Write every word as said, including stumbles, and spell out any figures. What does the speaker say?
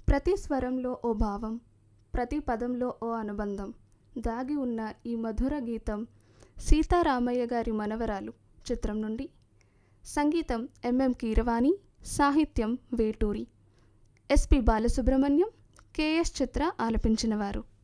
ప్రతి స్వరంలో ఓ భావం, ప్రతి పదంలో ఓ అనుబంధం దాగి ఉన్న ఈ మధుర గీతం సీతారామయ్య గారి మనవరాలు చిత్రం నుండి. సంగీతం ఎంఎం కీరవాణి, సాహిత్యం వేటూరి. ఎస్పి బాలసుబ్రహ్మణ్యం, కెఎస్ చిత్ర ఆలపించినవారు.